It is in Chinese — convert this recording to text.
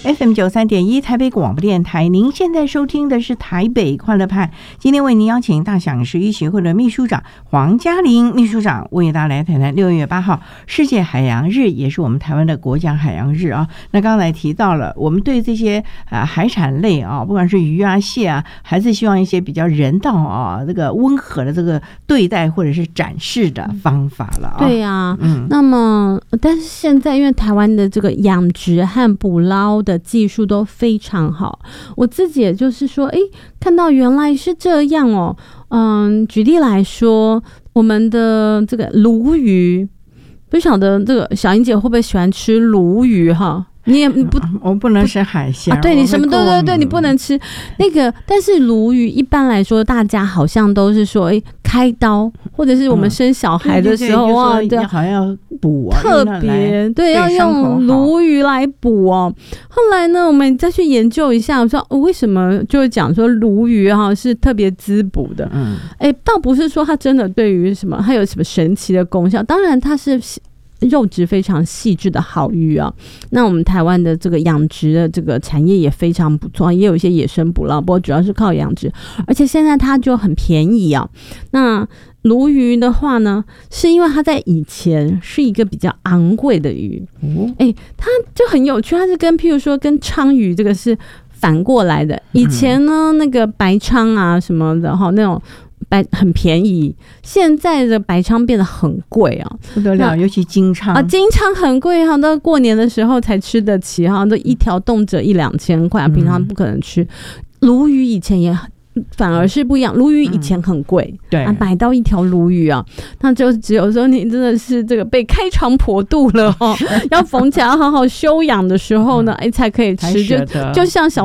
FM93.1 台北广播电台，您现在收听的是台北快乐派。今天为您邀请大想食育协会的秘书长黄嘉玲秘书长为大家来谈谈6月8号世界海洋日，也是我们台湾的国家海洋日啊。那刚才提到了，我们对这些海产类啊，不管是鱼啊、蟹啊，还是希望一些比较人道啊、这个温和的这个对待或者是展示的方法了啊。 对啊，那么但是现在因为台湾的这个养殖和捕捞的技术都非常好，我自己也就是说，看到原来是这样哦。举例来说，我们的这个鲈鱼，不晓得这个小英姐会不会喜欢吃鲈鱼哈？你也不， 我不能吃海鲜对，你什么对，你不能吃那个。但是鲈鱼一般来说，大家好像都是说，开刀或者是我们生小孩的时候啊， 对，好像要补啊， 特别对，要用鲈鱼来补哦。后来呢，我们再去研究一下，我说为什么就会讲说鲈鱼是特别滋补的。倒不是说它真的对于什么，它有什么神奇的功效，当然它是肉质非常细致的好鱼啊。那我们台湾的这个养殖的这个产业也非常不错，也有一些野生捕捞，不过主要是靠养殖，而且现在它就很便宜啊。那鲈鱼的话呢，是因为它在以前是一个比较昂贵的鱼，它就很有趣，它是跟譬如说跟鲳鱼这个是反过来的。以前呢，那个白鲳啊什么的那种很便宜，现在的白鲳变得很贵啊， 不得了，尤其金鲳金鲳很贵哈，到过年的时候才吃得起哈，都一条动辄1-2千块，平常不可能吃。鲈鱼以前也反而是不一样，鲈鱼以前很贵，对买到一条鲈鱼啊，那就只有说你真的是这个被开肠破肚了要缝起来好好休养的时候呢，才可以吃，就像小